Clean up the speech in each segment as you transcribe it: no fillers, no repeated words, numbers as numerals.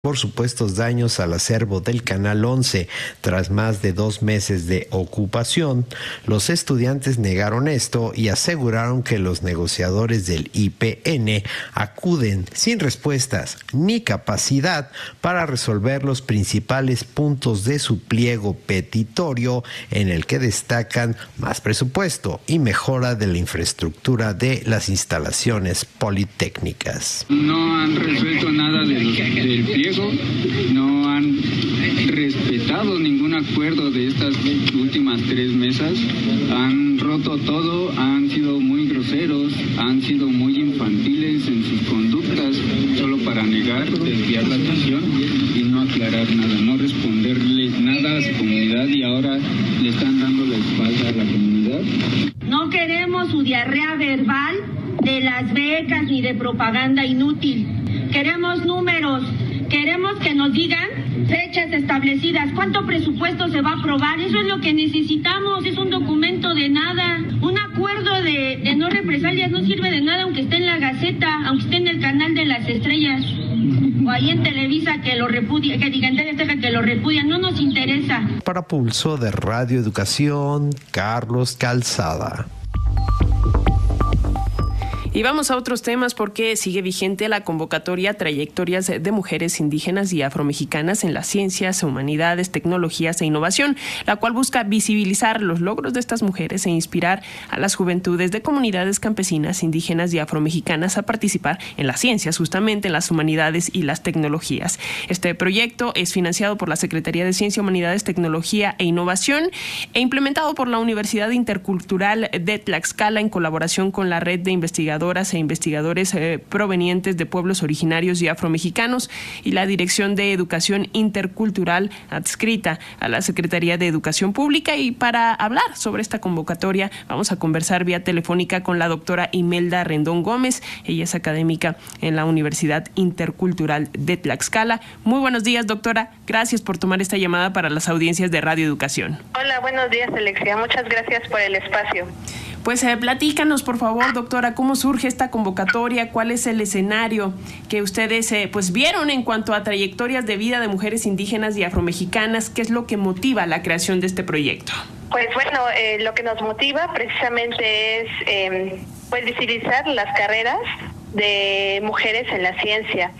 por supuestos daños al acervo del Canal 11. Tras más de 2 meses de ocupación, los estudiantes negaron esto y aseguraron que los negociadores del IPN acuden sin respuestas ni capacidad para resolver los principales puntos de su pliego petitorio, en el que destacan más presupuesto y mejora de la infraestructura de las instalaciones politécnicas. No han resuelto nada del pliego. No han respetado ningún acuerdo de estas últimas 3 mesas, han roto todo, han sido muy groseros, han sido muy infantiles en sus conductas, solo para negar, desviar la atención y no aclarar nada, no responderle nada a su comunidad, y ahora le están dando la espalda a la comunidad. No queremos su diarrea verbal de las becas ni de propaganda inútil. Queremos números. Queremos que nos digan fechas establecidas, cuánto presupuesto se va a aprobar. Eso es lo que necesitamos, es un documento de nada. Un acuerdo de no represalias no sirve de nada, aunque esté en la Gaceta, aunque esté en el canal de las estrellas, o ahí en Televisa que lo repudia, que digan que lo repudian, no nos interesa. Para Pulso de Radio Educación, Carlos Calzada. Y vamos a otros temas, porque sigue vigente la convocatoria Trayectorias de Mujeres Indígenas y Afromexicanas en las Ciencias, Humanidades, Tecnologías e Innovación, la cual busca visibilizar los logros de estas mujeres e inspirar a las juventudes de comunidades campesinas, indígenas y afromexicanas a participar en las ciencias, justamente en las humanidades y las tecnologías. Este proyecto es financiado por la Secretaría de Ciencia, Humanidades, Tecnología e Innovación e implementado por la Universidad Intercultural de Tlaxcala en colaboración con la Red de Investigadores e investigadores provenientes de pueblos originarios y afromexicanos y la Dirección de Educación Intercultural adscrita a la Secretaría de Educación Pública. Y para hablar sobre esta convocatoria vamos a conversar vía telefónica con la doctora Imelda Rendón Gómez. Ella es académica en la Universidad Intercultural de Tlaxcala. Muy buenos días, doctora. Gracias por tomar esta llamada para las audiencias de Radio Educación. Hola, buenos días, Alexia. Muchas gracias por el espacio. Pues platícanos, por favor, doctora, cómo surge esta convocatoria, cuál es el escenario que ustedes pues vieron en cuanto a trayectorias de vida de mujeres indígenas y afromexicanas, qué es lo que motiva la creación de este proyecto. Pues bueno, lo que nos motiva precisamente es pues visibilizar las carreras de mujeres en la ciencia,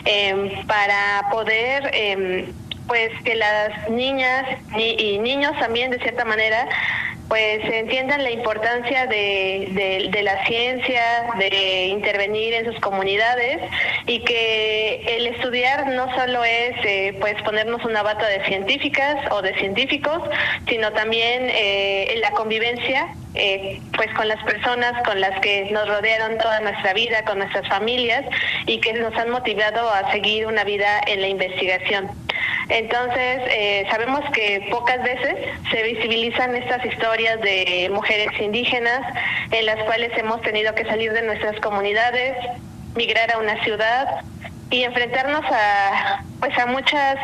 para poder pues que las niñas y niños también, de cierta manera, pues entiendan la importancia de la ciencia, de intervenir en sus comunidades, y que el estudiar no solo es pues ponernos una bata de científicas o de científicos, sino también en la convivencia pues con las personas con las que nos rodearon toda nuestra vida, con nuestras familias, y que nos han motivado a seguir una vida en la investigación. Entonces, sabemos que pocas veces se visibilizan estas historias de mujeres indígenas en las cuales hemos tenido que salir de nuestras comunidades, migrar a una ciudad y enfrentarnos a muchas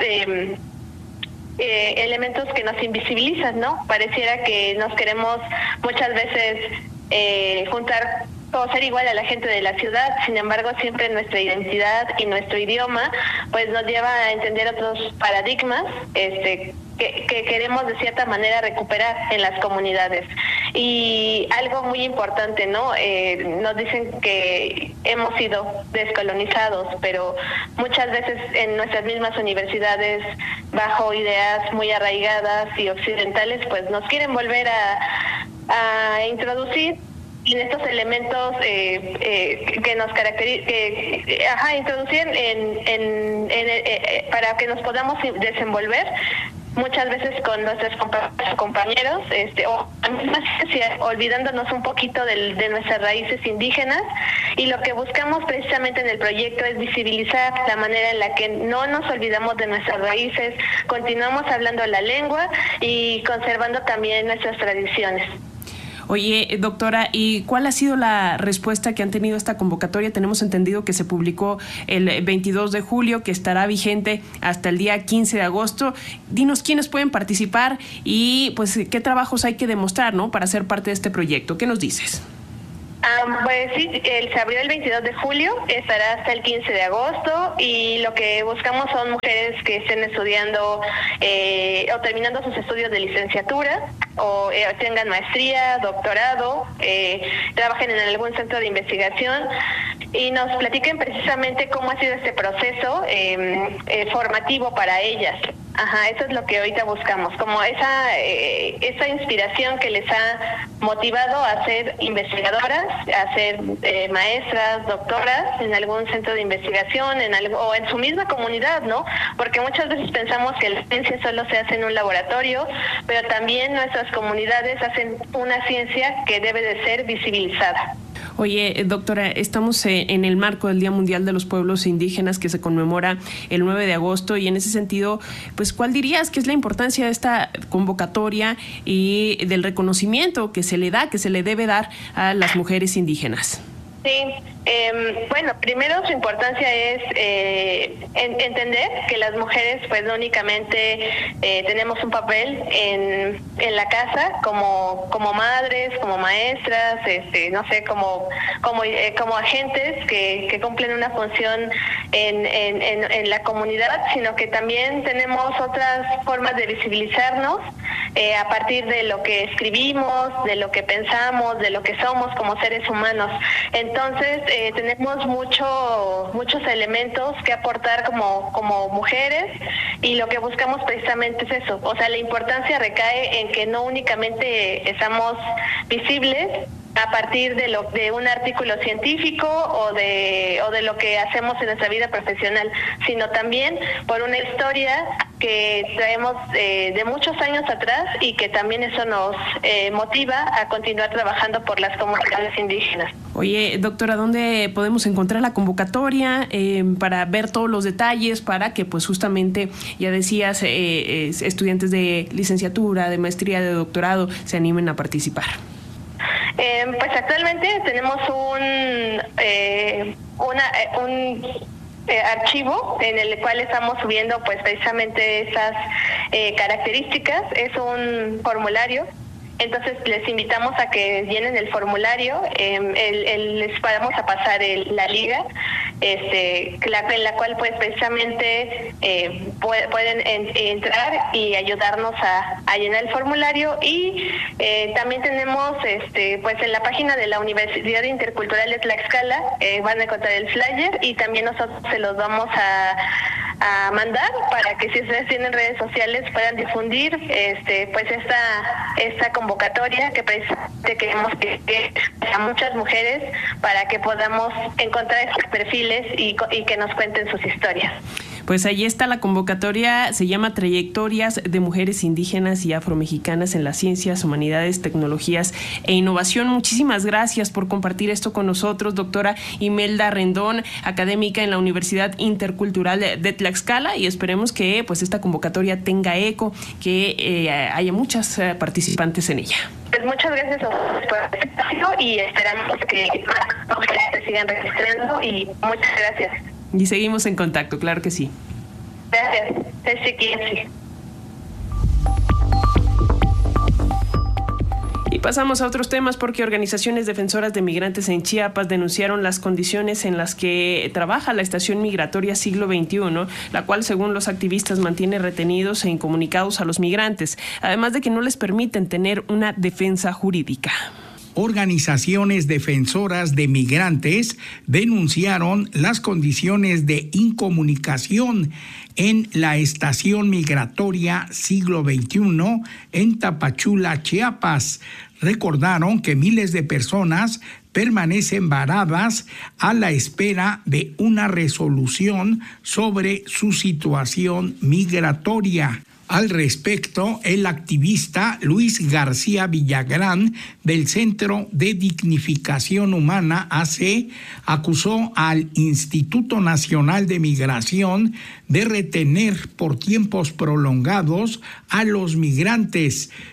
elementos que nos invisibilizan, ¿no? Pareciera que nos queremos muchas veces juntar o ser igual a la gente de la ciudad. Sin embargo, siempre nuestra identidad y nuestro idioma pues nos lleva a entender otros paradigmas que queremos de cierta manera recuperar en las comunidades. Y algo muy importante, ¿no? Nos dicen que hemos sido descolonizados, pero muchas veces en nuestras mismas universidades, bajo ideas muy arraigadas y occidentales, pues nos quieren volver a introducir en estos elementos que nos caracterizan, introducir para que nos podamos desenvolver muchas veces con nuestros compañeros, olvidándonos un poquito de nuestras raíces indígenas. Y lo que buscamos precisamente en el proyecto es visibilizar la manera en la que no nos olvidamos de nuestras raíces, continuamos hablando la lengua y conservando también nuestras tradiciones. Oye, doctora, ¿y cuál ha sido la respuesta que han tenido a esta convocatoria? Tenemos entendido que se publicó el 22 de julio, que estará vigente hasta el día 15 de agosto. Dinos quiénes pueden participar y pues qué trabajos hay que demostrar, ¿no?, para ser parte de este proyecto. ¿Qué nos dices? Pues sí, se abrió el 22 de julio, estará hasta el 15 de agosto y lo que buscamos son mujeres que estén estudiando o terminando sus estudios de licenciatura o tengan maestría, doctorado, trabajen en algún centro de investigación y nos platiquen precisamente cómo ha sido este proceso formativo para ellas. Eso es lo que ahorita buscamos, como esa inspiración que les ha motivado a ser investigadoras, a ser maestras, doctoras en algún centro de investigación, o en su misma comunidad, ¿no? Porque muchas veces pensamos que la ciencia solo se hace en un laboratorio, pero también nuestras comunidades hacen una ciencia que debe de ser visibilizada. Oye, doctora, estamos en el marco del Día Mundial de los Pueblos Indígenas que se conmemora el 9 de agosto y en ese sentido, pues, ¿cuál dirías que es la importancia de esta convocatoria y del reconocimiento que se le debe dar a las mujeres indígenas? Sí, bueno, primero su importancia es entender que las mujeres pues no únicamente tenemos un papel en la casa como madres, como maestras, no sé, como agentes que cumplen una función en la comunidad, sino que también tenemos otras formas de visibilizarnos a partir de lo que escribimos, de lo que pensamos, de lo que somos como seres humanos. Entonces tenemos muchos elementos que aportar como mujeres y lo que buscamos precisamente es eso. O sea, la importancia recae en que no únicamente estamos visibles a partir de un artículo científico o de lo que hacemos en nuestra vida profesional, sino también por una historia que traemos de muchos años atrás y que también eso nos motiva a continuar trabajando por las comunidades indígenas. Oye, doctora, ¿dónde podemos encontrar la convocatoria para ver todos los detalles, para que pues justamente, ya decías, estudiantes de licenciatura, de maestría, de doctorado se animen a participar? Pues actualmente tenemos un archivo en el cual estamos subiendo pues precisamente esas características. Es un formulario, entonces les invitamos a que llenen el formulario. Les vamos a pasar la liga en la cual pues precisamente pueden entrar y ayudarnos a llenar el formulario. Y también tenemos pues en la página de la Universidad Intercultural de Tlaxcala van a encontrar el flyer y también nosotros se los vamos a mandar para que si ustedes tienen redes sociales puedan difundir pues esta convocatoria que precisamente queremos que a muchas mujeres para que podamos encontrar estos perfiles y que nos cuenten sus historias. Pues ahí está la convocatoria, se llama Trayectorias de Mujeres Indígenas y Afromexicanas en las Ciencias, Humanidades, Tecnologías e Innovación. Muchísimas gracias por compartir esto con nosotros, doctora Imelda Rendón, académica en la Universidad Intercultural de Tlaxcala, y esperemos que pues esta convocatoria tenga eco, que haya muchas participantes en ella. Pues muchas gracias a ustedes por el espacio y esperamos que más mujeres se sigan registrando y muchas gracias. Y seguimos en contacto, claro que sí. Gracias. Sí. Y pasamos a otros temas porque organizaciones defensoras de migrantes en Chiapas denunciaron las condiciones en las que trabaja la estación migratoria Siglo XXI, la cual, según los activistas, mantiene retenidos e incomunicados a los migrantes, además de que no les permiten tener una defensa jurídica. Organizaciones defensoras de migrantes denunciaron las condiciones de incomunicación en la estación migratoria Siglo XXI en Tapachula, Chiapas. Recordaron que miles de personas permanecen varadas a la espera de una resolución sobre su situación migratoria. Al respecto, el activista Luis García Villagrán del Centro de Dignificación Humana AC acusó al Instituto Nacional de Migración de retener por tiempos prolongados a los migrantes.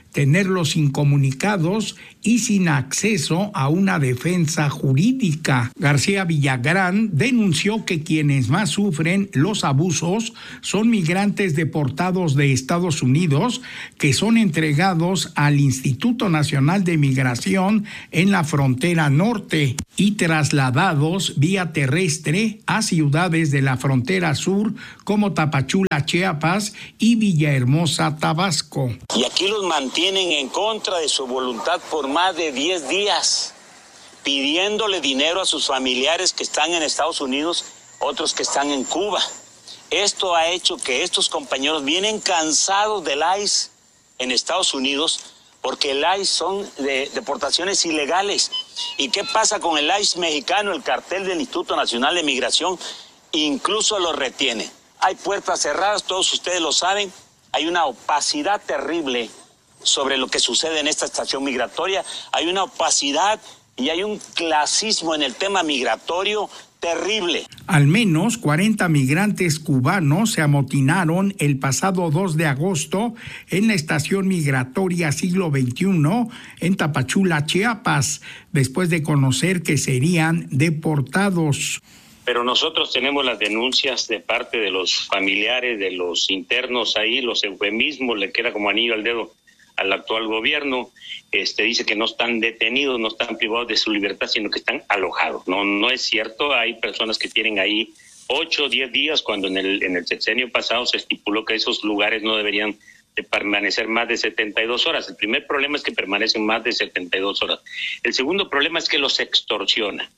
tenerlos incomunicados y sin acceso a una defensa jurídica. García Villagrán denunció que quienes más sufren los abusos son migrantes deportados de Estados Unidos que son entregados al Instituto Nacional de Migración en la frontera norte y trasladados vía terrestre a ciudades de la frontera sur como Tapachula, Chiapas y Villahermosa, Tabasco. Y aquí los mantienen en contra de su voluntad por más de 10 días, pidiéndole dinero a sus familiares que están en Estados Unidos, otros que están en Cuba. Esto ha hecho que estos compañeros vienen cansados del ICE en Estados Unidos, porque el ICE son de deportaciones ilegales. ¿Y qué pasa con el ICE mexicano? El cartel del Instituto Nacional de Migración incluso lo retiene. Hay puertas cerradas, todos ustedes lo saben, hay una opacidad terrible sobre lo que sucede en esta estación migratoria, hay una opacidad y hay un clasismo en el tema migratorio terrible. Al menos 40 migrantes cubanos se amotinaron el pasado 2 de agosto en la estación migratoria Siglo XXI en Tapachula, Chiapas, después de conocer que serían deportados. Pero nosotros tenemos las denuncias de parte de los familiares, de los internos ahí, los eufemismos, le queda como anillo al dedo al actual gobierno. Dice que no están detenidos, no están privados de su libertad, sino que están alojados. No es cierto, hay personas que tienen ahí 8 o 10 días, cuando en el sexenio pasado se estipuló que esos lugares no deberían de permanecer más de 72 horas. El primer problema es que permanecen más de 72 horas. El segundo problema es que los extorsiona.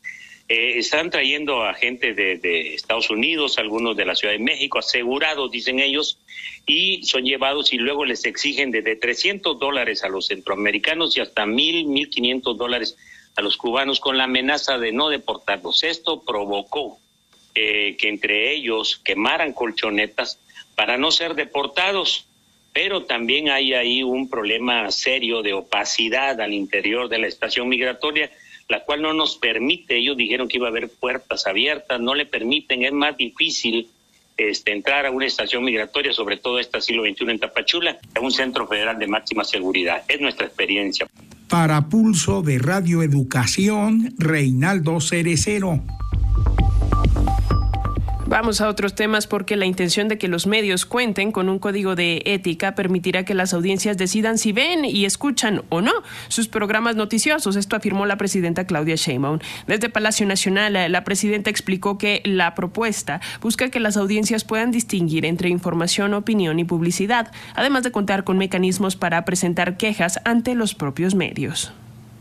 Están trayendo a gente de Estados Unidos, algunos de la Ciudad de México, asegurados, dicen ellos, y son llevados y luego les exigen desde $300 a los centroamericanos y hasta $1,500 a los cubanos con la amenaza de no deportarlos. Esto provocó que entre ellos quemaran colchonetas para no ser deportados, pero también hay ahí un problema serio de opacidad al interior de la estación migratoria, la cual no nos permite. Ellos dijeron que iba a haber puertas abiertas, no le permiten, es más difícil entrar a una estación migratoria, sobre todo esta Siglo XXI en Tapachula, a un centro federal de máxima seguridad. Es nuestra experiencia. Para Pulso de Radio Educación, Reinaldo Cerecero. Vamos a otros temas porque la intención de que los medios cuenten con un código de ética permitirá que las audiencias decidan si ven y escuchan o no sus programas noticiosos. Esto afirmó la presidenta Claudia Sheinbaum. Desde Palacio Nacional, la presidenta explicó que la propuesta busca que las audiencias puedan distinguir entre información, opinión y publicidad, además de contar con mecanismos para presentar quejas ante los propios medios.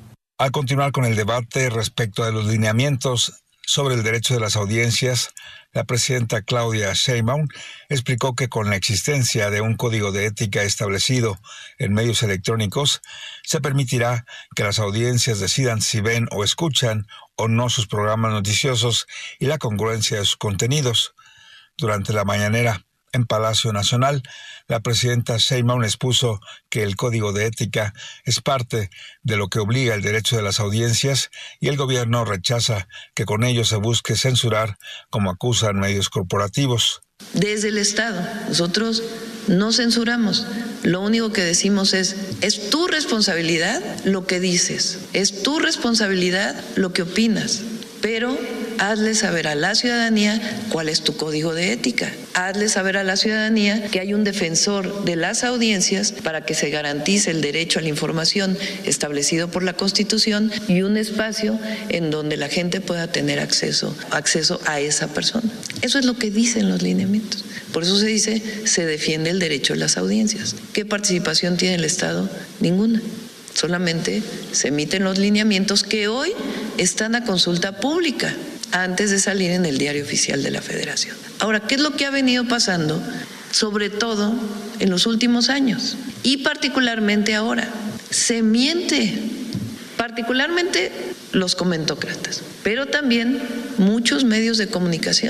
Al continuar con el debate respecto de los lineamientos sobre el derecho de las audiencias, la presidenta Claudia Sheinbaum explicó que con la existencia de un código de ética establecido en medios electrónicos, se permitirá que las audiencias decidan si ven o escuchan o no sus programas noticiosos y la congruencia de sus contenidos. Durante la mañanera en Palacio Nacional, la presidenta Sheinbaum expuso que el Código de Ética es parte de lo que obliga el derecho de las audiencias y el gobierno rechaza que con ello se busque censurar, como acusan medios corporativos. Desde el Estado, nosotros no censuramos. Lo único que decimos es tu responsabilidad lo que dices, es tu responsabilidad lo que opinas, pero hazle saber a la ciudadanía cuál es tu código de ética. Hazle saber a la ciudadanía que hay un defensor de las audiencias para que se garantice el derecho a la información establecido por la Constitución y un espacio en donde la gente pueda tener acceso a esa persona. Eso es lo que dicen los lineamientos. Por eso se dice, se defiende el derecho a las audiencias. ¿Qué participación tiene el Estado? Ninguna. Solamente se emiten los lineamientos que hoy están a consulta pública antes de salir en el Diario Oficial de la Federación. Ahora, ¿qué es lo que ha venido pasando? Sobre todo en los últimos años y particularmente ahora. Se miente, particularmente los comentócratas, pero también muchos medios de comunicación.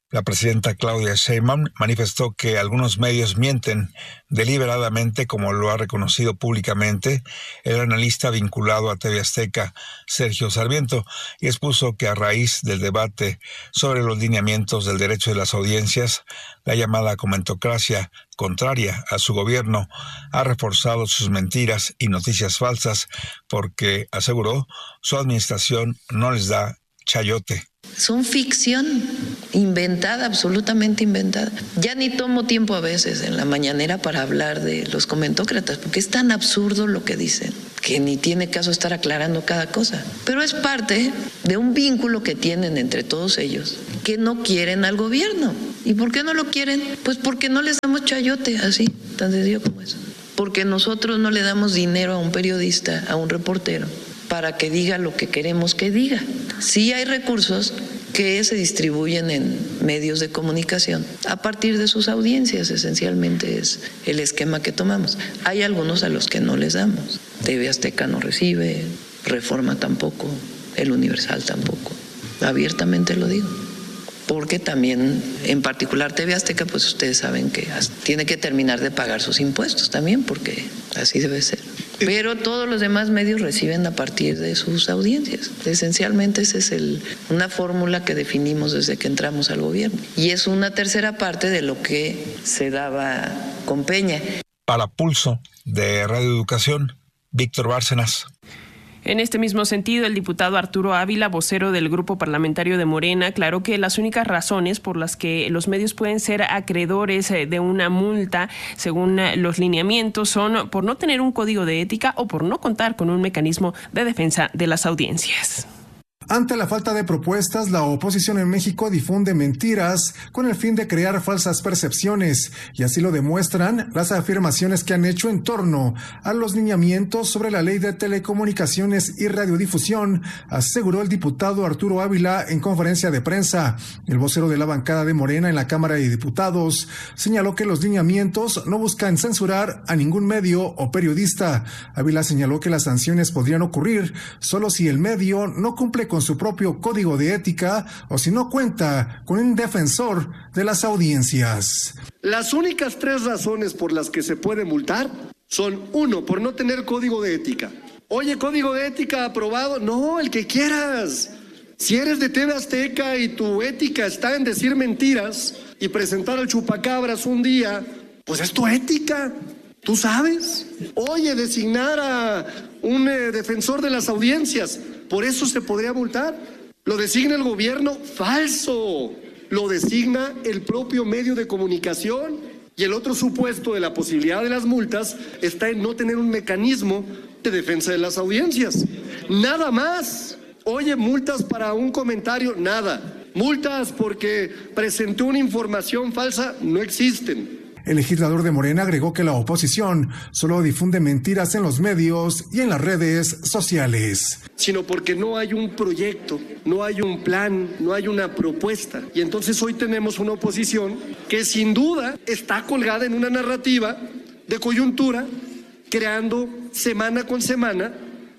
La presidenta Claudia Sheinbaum manifestó que algunos medios mienten deliberadamente, como lo ha reconocido públicamente el analista vinculado a TV Azteca, Sergio Sarmiento, y expuso que a raíz del debate sobre los lineamientos del derecho de las audiencias, la llamada comentocracia, contraria a su gobierno, ha reforzado sus mentiras y noticias falsas porque, aseguró, su administración no les da chayote. Son ficción inventada, absolutamente inventada. Ya ni tomo tiempo a veces en la mañanera para hablar de los comentócratas, porque es tan absurdo lo que dicen, que ni tiene caso estar aclarando cada cosa. Pero es parte de un vínculo que tienen entre todos ellos, que no quieren al gobierno. ¿Y por qué no lo quieren? Pues porque no les damos chayote, así, tan sencillo como eso. Porque nosotros no le damos dinero a un periodista, a un reportero, para que diga lo que queremos que diga. Sí hay recursos que se distribuyen en medios de comunicación a partir de sus audiencias, esencialmente es el esquema que tomamos. Hay algunos a los que no les damos. TV Azteca no recibe, Reforma tampoco, El Universal tampoco. Abiertamente lo digo. Porque también, en particular TV Azteca, pues ustedes saben que tiene que terminar de pagar sus impuestos también, porque así debe ser. Pero todos los demás medios reciben a partir de sus audiencias. Esencialmente esa es una fórmula que definimos desde que entramos al gobierno. Y es una tercera parte de lo que se daba con Peña. Para Pulso de Radio Educación, Víctor Bárcenas. En este mismo sentido, el diputado Arturo Ávila, vocero del grupo parlamentario de Morena, aclaró que las únicas razones por las que los medios pueden ser acreedores de una multa, según los lineamientos, son por no tener un código de ética o por no contar con un mecanismo de defensa de las audiencias. Ante la falta de propuestas, la oposición en México difunde mentiras con el fin de crear falsas percepciones, y así lo demuestran las afirmaciones que han hecho en torno a los lineamientos sobre la ley de telecomunicaciones y radiodifusión, aseguró el diputado Arturo Ávila en conferencia de prensa. El vocero de la bancada de Morena en la Cámara de Diputados señaló que los lineamientos no buscan censurar a ningún medio o periodista. Ávila señaló que las sanciones podrían ocurrir solo si el medio no cumple con su propio código de ética o si no cuenta con un defensor de las audiencias. Las únicas 3 razones por las que se puede multar son: 1, por no tener código de ética. Oye, ¿código de ética aprobado? No, el que quieras. Si eres de TV Azteca y tu ética está en decir mentiras y presentar al chupacabras un día, pues es tu ética. ¿Tú sabes? Oye, designar a un defensor de las audiencias, ¿por eso se podría multar? ¿Lo designa el gobierno? ¡Falso! Lo designa el propio medio de comunicación. Y el otro supuesto de la posibilidad de las multas está en no tener un mecanismo de defensa de las audiencias. Nada más. Oye, multas para un comentario, nada. Multas porque presenté una información falsa, no existen. El legislador de Morena agregó que la oposición solo difunde mentiras en los medios y en las redes sociales. Sino porque no hay un proyecto, no hay un plan, no hay una propuesta. Y entonces hoy tenemos una oposición que sin duda está colgada en una narrativa de coyuntura, creando semana con semana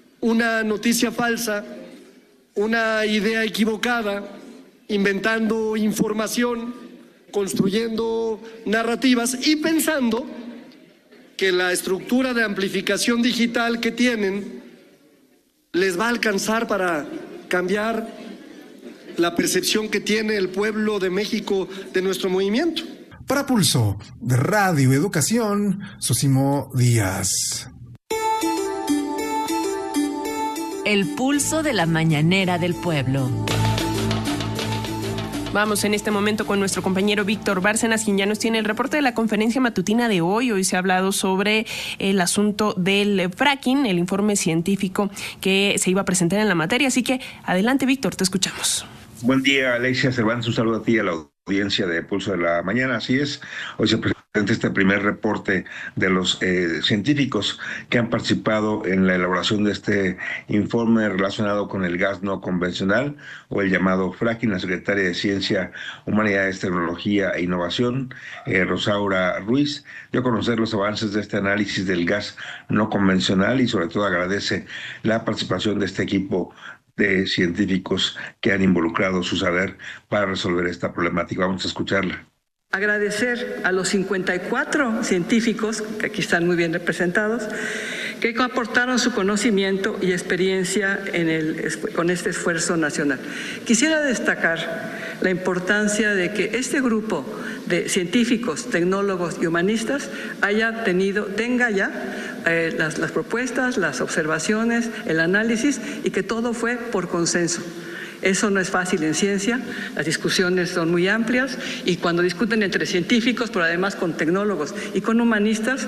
una noticia falsa, una idea equivocada, inventando información, construyendo narrativas y pensando que la estructura de amplificación digital que tienen les va a alcanzar para cambiar la percepción que tiene el pueblo de México de nuestro movimiento. Para Pulso de Radio Educación, Sosimo Díaz. El pulso de la mañanera del pueblo. Vamos en este momento con nuestro compañero Víctor Bárcenas, quien ya nos tiene el reporte de la conferencia matutina de hoy. Hoy se ha hablado sobre el asunto del fracking, el informe científico que se iba a presentar en la materia. Así que adelante, Víctor, te escuchamos. Buen día, Alexia Cervantes. Un saludo a ti y a la audiencia de Pulso de la Mañana. Así es, hoy se presenta este primer reporte de los científicos que han participado en la elaboración de este informe relacionado con el gas no convencional o el llamado fracking. La secretaria de Ciencia, Humanidades, Tecnología e Innovación, Rosaura Ruiz, dio a conocer los avances de este análisis del gas no convencional y sobre todo agradece la participación de este equipo de científicos que han involucrado su saber para resolver esta problemática. Vamos a escucharla. Agradecer a los 54 científicos, que aquí están muy bien representados, que aportaron su conocimiento y experiencia con este esfuerzo nacional. Quisiera destacar la importancia de que este grupo de científicos, tecnólogos y humanistas tenga ya las propuestas, las observaciones, el análisis, y que todo fue por consenso. Eso no es fácil en ciencia, las discusiones son muy amplias, y cuando discuten entre científicos, pero además con tecnólogos y con humanistas,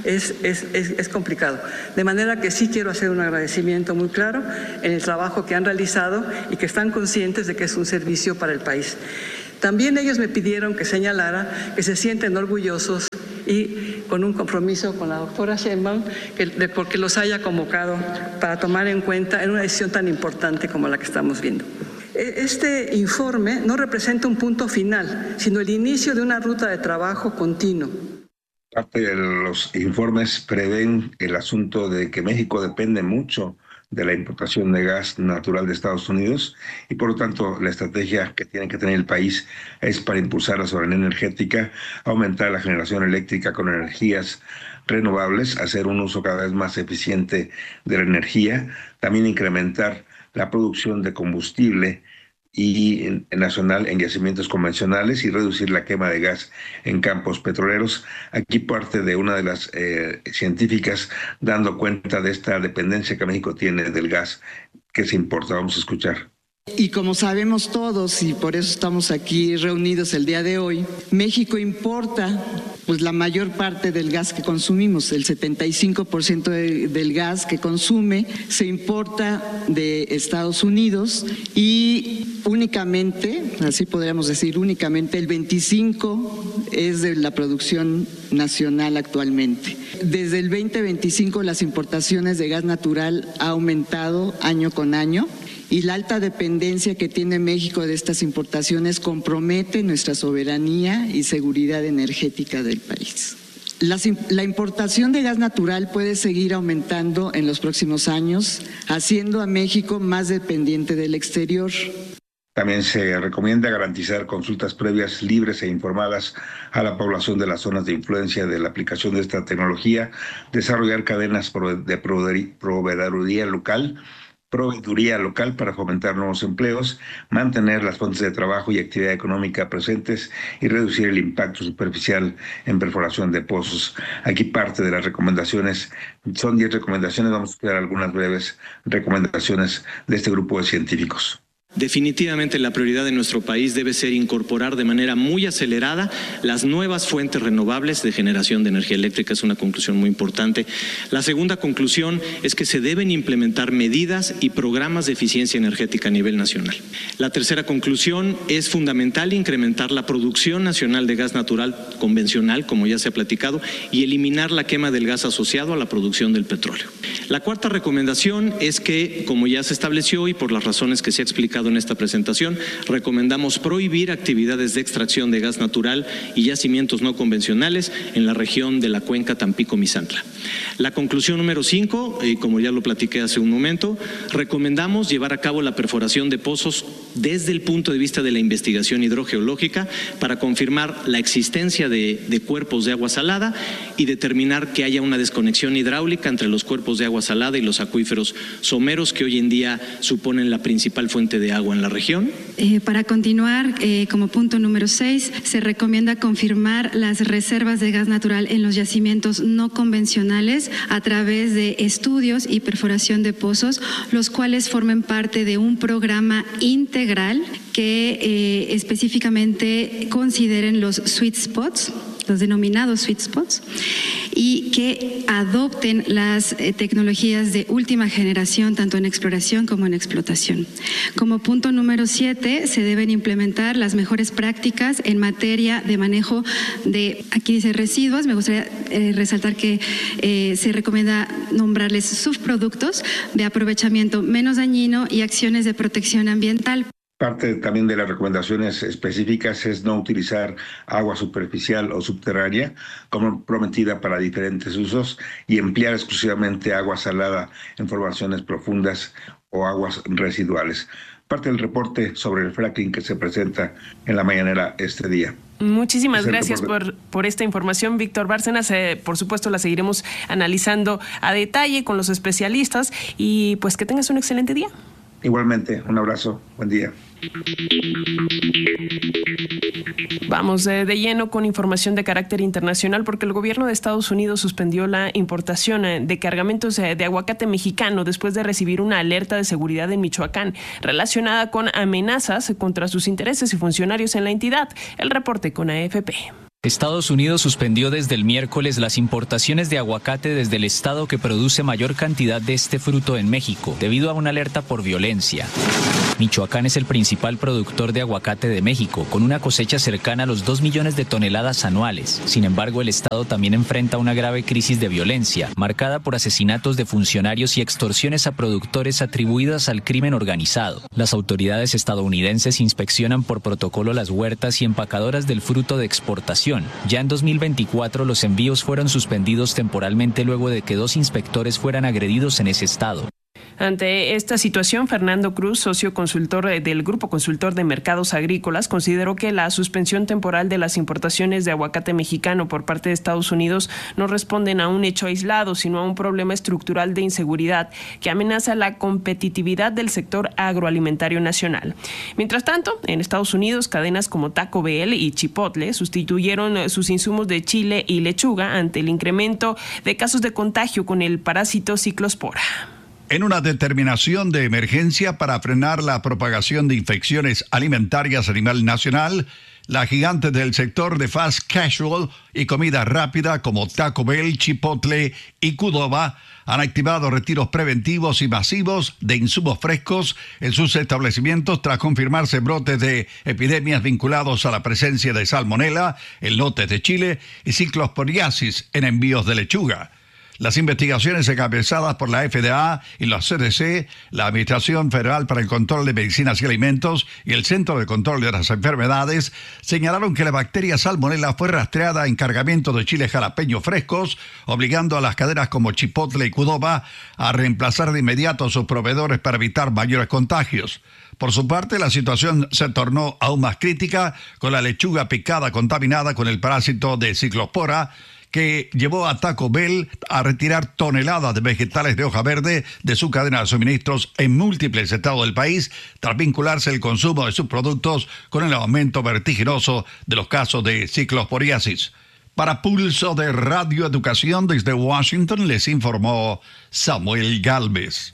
es complicado. De manera que sí quiero hacer un agradecimiento muy claro en el trabajo que han realizado y que están conscientes de que es un servicio para el país. También ellos me pidieron que señalara que se sienten orgullosos y con un compromiso con la doctora Sheinbaum, porque los haya convocado para tomar en cuenta en una decisión tan importante como la que estamos viendo. Este informe no representa un punto final, sino el inicio de una ruta de trabajo continuo. Parte de los informes prevén el asunto de que México depende mucho de la importación de gas natural de Estados Unidos, y por lo tanto la estrategia que tiene que tener el país es para impulsar la soberanía energética, aumentar la generación eléctrica con energías renovables, hacer un uso cada vez más eficiente de la energía, también incrementar la producción de combustible y nacional en yacimientos convencionales y reducir la quema de gas en campos petroleros. Aquí parte de una de las científicas dando cuenta de esta dependencia que México tiene del gas que se importa. Vamos a escuchar. Y como sabemos todos, y por eso estamos aquí reunidos el día de hoy, México importa pues la mayor parte del gas que consumimos. El 75% del gas que consume se importa de Estados Unidos, y únicamente, así podríamos decir, únicamente el 25% es de la producción nacional actualmente. Desde el 2025 las importaciones de gas natural ha aumentado año con año, y la alta dependencia que tiene México de estas importaciones compromete nuestra soberanía y seguridad energética del país. La importación de gas natural puede seguir aumentando en los próximos años, haciendo a México más dependiente del exterior. También se recomienda garantizar consultas previas libres e informadas a la población de las zonas de influencia de la aplicación de esta tecnología, desarrollar cadenas de proveeduría local para fomentar nuevos empleos, mantener las fuentes de trabajo y actividad económica presentes y reducir el impacto superficial en perforación de pozos. Aquí parte de las recomendaciones, son 10 recomendaciones, vamos a estudiar algunas breves recomendaciones de este grupo de científicos. Definitivamente la prioridad de nuestro país debe ser incorporar de manera muy acelerada las nuevas fuentes renovables de generación de energía eléctrica. Es una conclusión muy importante. La segunda conclusión es que se deben implementar medidas y programas de eficiencia energética a nivel nacional. La tercera conclusión es fundamental incrementar la producción nacional de gas natural convencional, como ya se ha platicado, y eliminar la quema del gas asociado a la producción del petróleo. La cuarta recomendación es que, como ya se estableció y por las razones que se ha explicado en esta presentación, recomendamos prohibir actividades de extracción de gas natural y yacimientos no convencionales en la región de la cuenca Tampico-Misantla. La conclusión número 5, como ya lo platiqué hace un momento, recomendamos llevar a cabo la perforación de pozos desde el punto de vista de la investigación hidrogeológica para confirmar la existencia de cuerpos de agua salada y determinar que haya una desconexión hidráulica entre los cuerpos de agua salada y los acuíferos someros que hoy en día suponen la principal fuente de agua en la región. Para continuar, como punto número 6, se recomienda confirmar las reservas de gas natural en los yacimientos no convencionales a través de estudios y perforación de pozos, los cuales formen parte de un programa integral que específicamente consideren los sweet spots, los denominados sweet spots, y que adopten las tecnologías de última generación, tanto en exploración como en explotación. Como punto número 7, se deben implementar las mejores prácticas en materia de manejo de, aquí dice residuos, me gustaría resaltar que se recomienda nombrarles subproductos de aprovechamiento menos dañino y acciones de protección ambiental. Parte también de las recomendaciones específicas es no utilizar agua superficial o subterránea como prometida para diferentes usos y emplear exclusivamente agua salada en formaciones profundas o aguas residuales. Parte del reporte sobre el fracking que se presenta en la mañanera este día. Muchísimas gracias por esta información, Víctor Bárcenas. Por supuesto, la seguiremos analizando a detalle con los especialistas y pues que tengas un excelente día. Igualmente, un abrazo, buen día. Vamos de lleno con información de carácter internacional porque el gobierno de Estados Unidos suspendió la importación de cargamentos de aguacate mexicano después de recibir una alerta de seguridad en Michoacán relacionada con amenazas contra sus intereses y funcionarios en la entidad. El reporte con AFP. Estados Unidos suspendió desde el miércoles las importaciones de aguacate desde el estado que produce mayor cantidad de este fruto en México, debido a una alerta por violencia. Michoacán es el principal productor de aguacate de México, con una cosecha cercana a los 2 millones de toneladas anuales. Sin embargo, el estado también enfrenta una grave crisis de violencia, marcada por asesinatos de funcionarios y extorsiones a productores atribuidas al crimen organizado. Las autoridades estadounidenses inspeccionan por protocolo las huertas y empacadoras del fruto de exportación. Ya en 2024 los envíos fueron suspendidos temporalmente luego de que 2 inspectores fueran agredidos en ese estado. Ante esta situación, Fernando Cruz, socio consultor del Grupo Consultor de Mercados Agrícolas, consideró que la suspensión temporal de las importaciones de aguacate mexicano por parte de Estados Unidos no responden a un hecho aislado, sino a un problema estructural de inseguridad que amenaza la competitividad del sector agroalimentario nacional. Mientras tanto, en Estados Unidos, cadenas como Taco Bell y Chipotle sustituyeron sus insumos de chile y lechuga ante el incremento de casos de contagio con el parásito Ciclospora. En una determinación de emergencia para frenar la propagación de infecciones alimentarias a nivel nacional, la gigante del sector de fast casual y comida rápida como Taco Bell, Chipotle y Qdoba han activado retiros preventivos y masivos de insumos frescos en sus establecimientos tras confirmarse brotes de epidemias vinculados a la presencia de salmonela en lotes de chile y ciclosporiasis en envíos de lechuga. Las investigaciones encabezadas por la FDA y la CDC, la Administración Federal para el Control de Medicinas y Alimentos y el Centro de Control de las Enfermedades señalaron que la bacteria salmonella fue rastreada en cargamentos de chiles jalapeños frescos, obligando a las cadenas como Chipotle y Qdoba a reemplazar de inmediato a sus proveedores para evitar mayores contagios. Por su parte, la situación se tornó aún más crítica con la lechuga picada contaminada con el parásito de Ciclospora, que llevó a Taco Bell a retirar toneladas de vegetales de hoja verde de su cadena de suministros en múltiples estados del país, tras vincularse el consumo de sus productos con el aumento vertiginoso de los casos de ciclosporiasis. Para Pulso de Radio Educación desde Washington les informó Samuel Gálvez.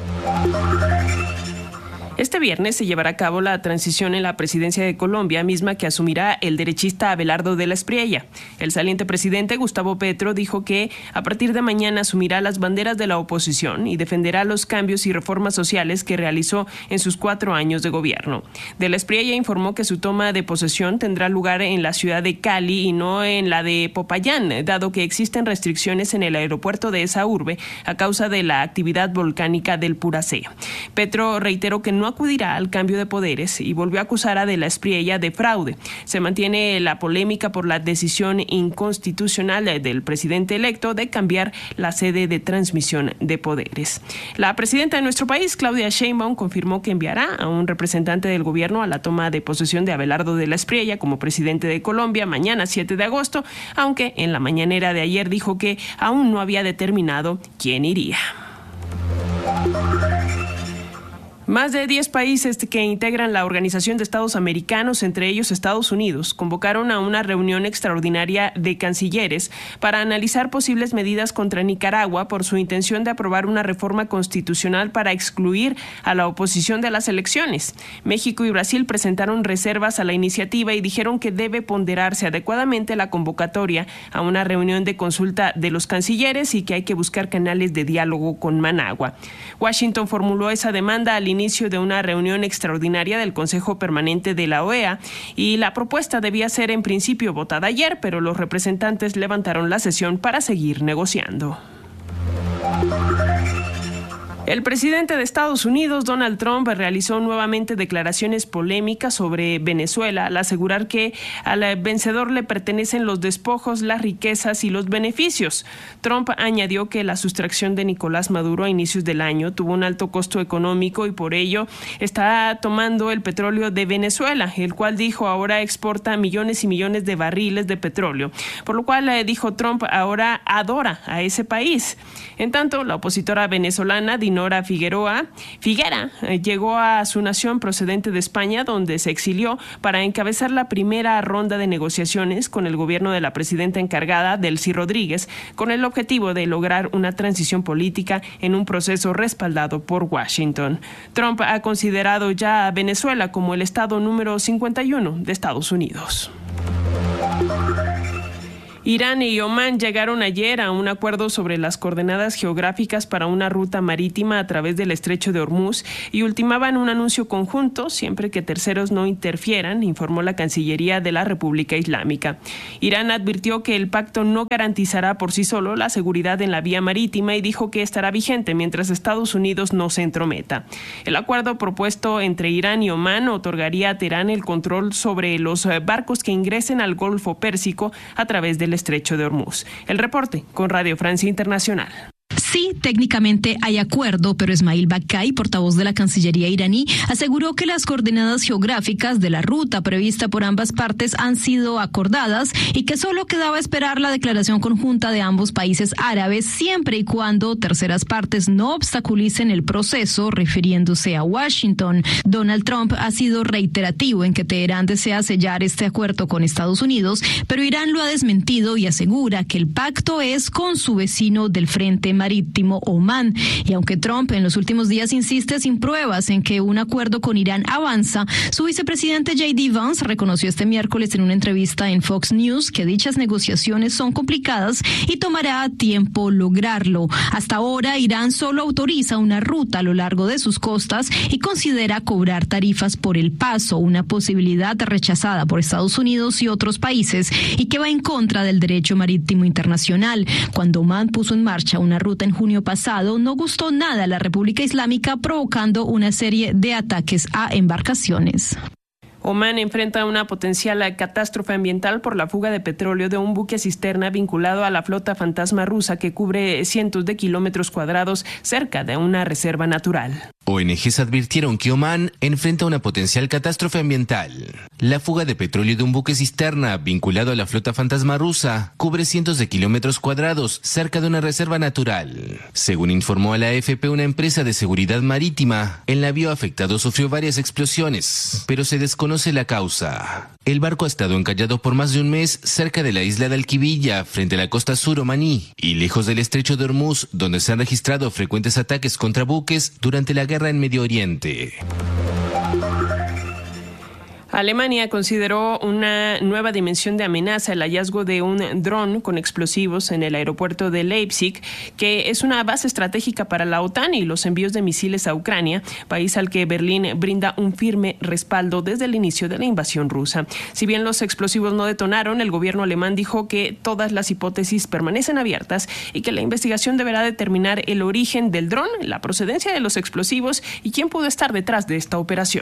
Este viernes se llevará a cabo la transición en la presidencia de Colombia, misma que asumirá el derechista Abelardo de la Espriella. El saliente presidente Gustavo Petro dijo que a partir de mañana asumirá las banderas de la oposición y defenderá los cambios y reformas sociales que realizó en sus 4 años de gobierno. De la Espriella informó que su toma de posesión tendrá lugar en la ciudad de Cali y no en la de Popayán, dado que existen restricciones en el aeropuerto de esa urbe a causa de la actividad volcánica del Puracé. Petro reiteró que no acudirá al cambio de poderes y volvió a acusar a de la Espriella de fraude. Se mantiene la polémica por la decisión inconstitucional del presidente electo de cambiar la sede de transmisión de poderes. La presidenta de nuestro país, Claudia Sheinbaum, confirmó que enviará a un representante del gobierno a la toma de posesión de Abelardo de la Espriella como presidente de Colombia mañana 7 de agosto, aunque en la mañanera de ayer dijo que aún no había determinado quién iría. Más de 10 países que integran la Organización de Estados Americanos, entre ellos Estados Unidos, convocaron a una reunión extraordinaria de cancilleres para analizar posibles medidas contra Nicaragua por su intención de aprobar una reforma constitucional para excluir a la oposición de las elecciones. México y Brasil presentaron reservas a la iniciativa y dijeron que debe ponderarse adecuadamente la convocatoria a una reunión de consulta de los cancilleres y que hay que buscar canales de diálogo con Managua. Washington formuló esa demanda al inicio de una reunión extraordinaria del Consejo Permanente de la OEA y la propuesta debía ser en principio votada ayer, pero los representantes levantaron la sesión para seguir negociando. El presidente de Estados Unidos, Donald Trump, realizó nuevamente declaraciones polémicas sobre Venezuela al asegurar que al vencedor le pertenecen los despojos, las riquezas y los beneficios. Trump añadió que la sustracción de Nicolás Maduro a inicios del año tuvo un alto costo económico y por ello está tomando el petróleo de Venezuela, el cual dijo ahora exporta millones y millones de barriles de petróleo, por lo cual dijo Trump ahora adora a ese país. En tanto, la opositora venezolana Dinora Figuera llegó a su nación procedente de España, donde se exilió para encabezar la primera ronda de negociaciones con el gobierno de la presidenta encargada, Delcy Rodríguez, con el objetivo de lograr una transición política en un proceso respaldado por Washington. Trump ha considerado ya a Venezuela como el estado número 51 de Estados Unidos. Irán y Omán llegaron ayer a un acuerdo sobre las coordenadas geográficas para una ruta marítima a través del estrecho de Hormuz y ultimaban un anuncio conjunto siempre que terceros no interfieran, informó la Cancillería de la República Islámica. Irán advirtió que el pacto no garantizará por sí solo la seguridad en la vía marítima y dijo que estará vigente mientras Estados Unidos no se entrometa. El acuerdo propuesto entre Irán y Omán otorgaría a Teherán el control sobre los barcos que ingresen al Golfo Pérsico a través del estrecho de Hormuz. El reporte con Radio Francia Internacional. Sí, técnicamente hay acuerdo, pero Esmail Bakai, portavoz de la Cancillería iraní, aseguró que las coordenadas geográficas de la ruta prevista por ambas partes han sido acordadas y que solo quedaba esperar la declaración conjunta de ambos países árabes siempre y cuando terceras partes no obstaculicen el proceso, refiriéndose a Washington. Donald Trump ha sido reiterativo en que Teherán desea sellar este acuerdo con Estados Unidos, pero Irán lo ha desmentido y asegura que el pacto es con su vecino del frente marítimo, Omán. Y aunque Trump en los últimos días insiste sin pruebas en que un acuerdo con Irán avanza, su vicepresidente J.D. Vance reconoció este miércoles en una entrevista en Fox News que dichas negociaciones son complicadas y tomará tiempo lograrlo. Hasta ahora, Irán solo autoriza una ruta a lo largo de sus costas y considera cobrar tarifas por el paso, una posibilidad rechazada por Estados Unidos y otros países y que va en contra del derecho marítimo internacional. Cuando Omán puso en marcha una ruta en junio pasado, no gustó nada a la República Islámica, provocando una serie de ataques a embarcaciones. Omán enfrenta una potencial catástrofe ambiental por la fuga de petróleo de un buque cisterna vinculado a la flota fantasma rusa que cubre cientos de kilómetros cuadrados cerca de una reserva natural. ONGs advirtieron que Omán enfrenta una potencial catástrofe ambiental. La fuga de petróleo de un buque cisterna vinculado a la flota fantasma rusa cubre cientos de kilómetros cuadrados cerca de una reserva natural. Según informó a la AFP una empresa de seguridad marítima, el navío afectado sufrió varias explosiones, pero se desconoce la causa. El barco ha estado encallado por más de un mes cerca de la isla de Alquivilla, frente a la costa sur omaní, y lejos del estrecho de Hormuz, donde se han registrado frecuentes ataques contra buques durante la guerra en Medio Oriente. Alemania consideró una nueva dimensión de amenaza el hallazgo de un dron con explosivos en el aeropuerto de Leipzig, que es una base estratégica para la OTAN y los envíos de misiles a Ucrania, país al que Berlín brinda un firme respaldo desde el inicio de la invasión rusa. Si bien los explosivos no detonaron, el gobierno alemán dijo que todas las hipótesis permanecen abiertas y que la investigación deberá determinar el origen del dron, la procedencia de los explosivos y quién pudo estar detrás de esta operación.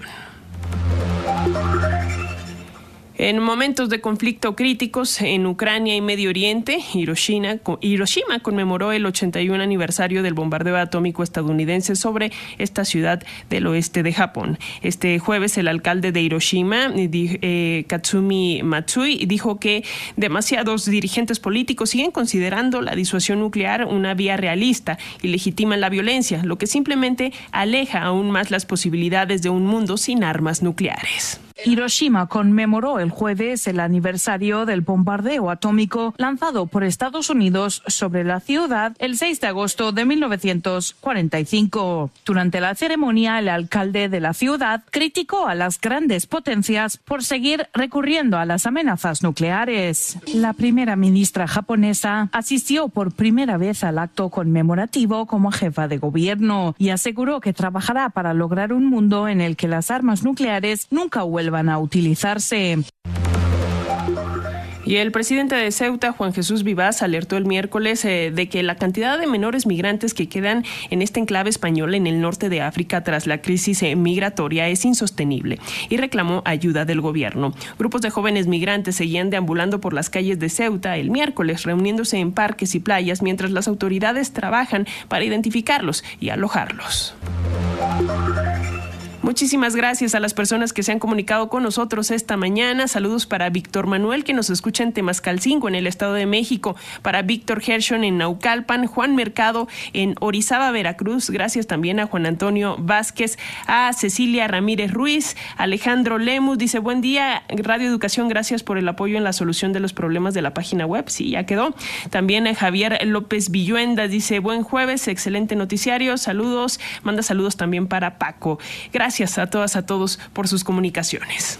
En momentos de conflicto críticos en Ucrania y Medio Oriente, Hiroshima conmemoró el 81 aniversario del bombardeo atómico estadounidense sobre esta ciudad del oeste de Japón. Este jueves, el alcalde de Hiroshima, Katsumi Matsui, dijo que demasiados dirigentes políticos siguen considerando la disuasión nuclear una vía realista y legitiman la violencia, lo que simplemente aleja aún más las posibilidades de un mundo sin armas nucleares. Hiroshima conmemoró el jueves el aniversario del bombardeo atómico lanzado por Estados Unidos sobre la ciudad el 6 de agosto de 1945. Durante la ceremonia, el alcalde de la ciudad criticó a las grandes potencias por seguir recurriendo a las amenazas nucleares. La primera ministra japonesa asistió por primera vez al acto conmemorativo como jefa de gobierno y aseguró que trabajará para lograr un mundo en el que las armas nucleares nunca vuelvan a utilizarse. Y el presidente de Ceuta, Juan Jesús Vivas, alertó el miércoles de que la cantidad de menores migrantes que quedan en este enclave español en el norte de África tras la crisis migratoria es insostenible y reclamó ayuda del gobierno. Grupos de jóvenes migrantes seguían deambulando por las calles de Ceuta el miércoles, reuniéndose en parques y playas mientras las autoridades trabajan para identificarlos y alojarlos. Muchísimas gracias a las personas que se han comunicado con nosotros esta mañana. Saludos para Víctor Manuel, que nos escucha en Temascalcingo, en el Estado de México. Para Víctor Gershon en Naucalpan, Juan Mercado en Orizaba, Veracruz. Gracias también a Juan Antonio Vázquez, a Cecilia Ramírez Ruiz, Alejandro Lemus. Dice, buen día, Radio Educación, gracias por el apoyo en la solución de los problemas de la página web. Sí, ya quedó. También a Javier López Villuenda dice, buen jueves, excelente noticiario. Saludos. Manda saludos también para Paco. Gracias a todas, a todos por sus comunicaciones.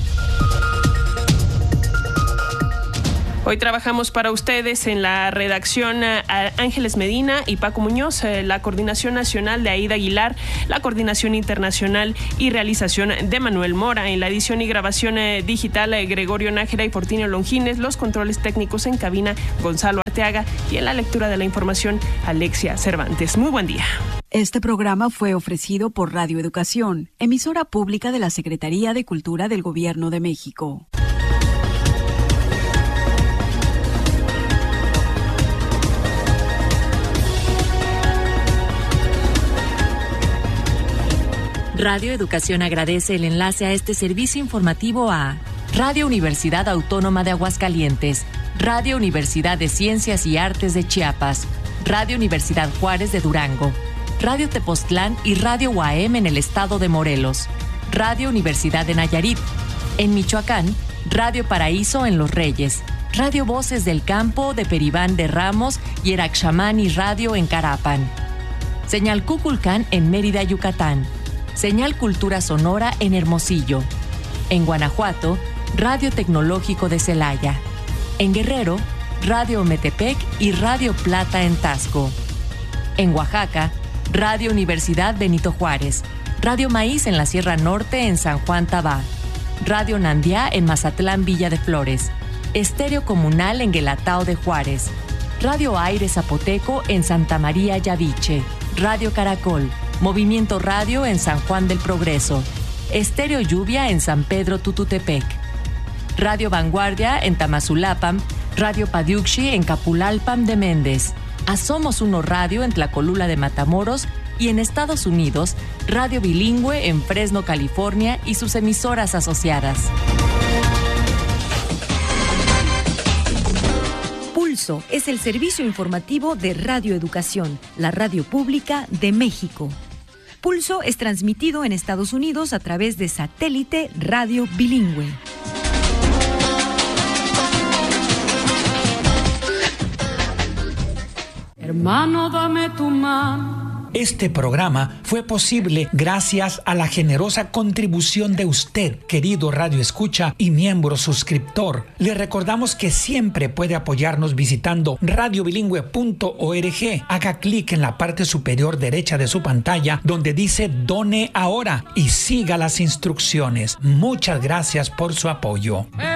Hoy trabajamos para ustedes en la redacción Ángeles Medina y Paco Muñoz, la coordinación nacional de Aida Aguilar, la coordinación internacional y realización de Manuel Mora, en la edición y grabación digital Gregorio Nájera y Fortinio Longines, los controles técnicos en cabina Gonzalo Arteaga y en la lectura de la información Alexia Cervantes. Muy buen día. Este programa fue ofrecido por Radio Educación, emisora pública de la Secretaría de Cultura del Gobierno de México. Radio Educación agradece el enlace a este servicio informativo a Radio Universidad Autónoma de Aguascalientes, Radio Universidad de Ciencias y Artes de Chiapas, Radio Universidad Juárez de Durango, Radio Tepoztlán y Radio UAM en el estado de Morelos, Radio Universidad de Nayarit, en Michoacán, Radio Paraíso en Los Reyes, Radio Voces del Campo de Peribán de Ramos y Eraxamani Radio en Carapan, Señal Cuculcán en Mérida, Yucatán, Señal Cultura Sonora en Hermosillo, en Guanajuato, Radio Tecnológico de Celaya, en Guerrero, Radio Ometepec y Radio Plata en Tasco, en Oaxaca, Radio Universidad Benito Juárez, Radio Maíz en la Sierra Norte en San Juan Tabá, Radio Nandiá en Mazatlán Villa de Flores, Estéreo Comunal en Guelatao de Juárez, Radio Aire Zapoteco en Santa María Yaviche, Radio Caracol, Movimiento Radio en San Juan del Progreso, Estéreo Lluvia en San Pedro Tututepec, Radio Vanguardia en Tamazulapam, Radio Padiuxi en Capulalpam de Méndez, Asomos Uno Radio en Tlacolula de Matamoros y en Estados Unidos, Radio Bilingüe en Fresno, California y sus emisoras asociadas. Pulso es el servicio informativo de Radio Educación, la radio pública de México. Pulso es transmitido en Estados Unidos a través de satélite Radio Bilingüe. Hermano, dame tu mano. Este programa fue posible gracias a la generosa contribución de usted, querido Radio Escucha y miembro suscriptor. Le recordamos que siempre puede apoyarnos visitando radiobilingüe.org. Haga clic en la parte superior derecha de su pantalla donde dice Done Ahora y siga las instrucciones. Muchas gracias por su apoyo.